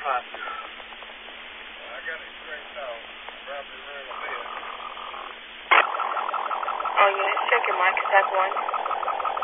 hot. I got it straightened out. Probably ran a bit. Oh, units, check your mic. Stack 1.